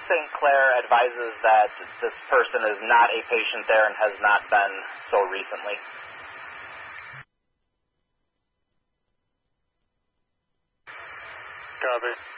St. Clair advises that this person is not a patient there and has not been so recently. Copy.